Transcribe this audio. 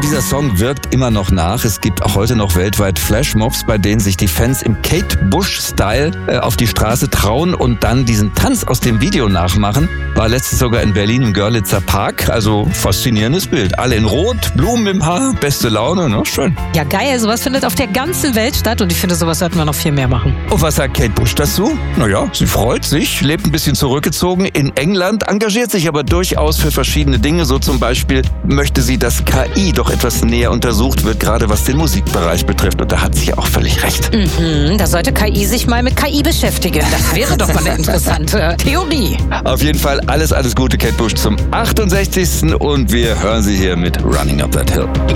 dieser Song wirkt immer noch nach. Es gibt auch heute noch weltweit Flashmobs, bei denen sich die Fans im Kate Bush-Style auf die Straße trauen und dann diesen Tanz aus dem Video nachmachen. War letztens sogar in Berlin im Görlitzer Park. Also faszinierendes Bild. Alle in Rot, Blumen im Haar, beste Laune, ne? Schön. Ja, geil. Sowas findet auf der ganzen Welt statt und ich finde, sowas sollten wir noch viel mehr machen. Und was sagt Kate Bush dazu? Naja, sie freut sich, lebt ein bisschen zurückgezogen in England, engagiert sich aber durchaus für verschiedene Dinge. So zum Beispiel möchte sie, dass KI doch etwas näher untersucht wird, gerade was den Musikbereich betrifft. Und da hat sie auch völlig recht. Da sollte KI sich mal mit KI beschäftigen. Das wäre doch mal eine interessante Theorie. Auf jeden Fall alles Gute, Kate Bush, zum 68. Und wir hören sie hier mit Running Up That Hill.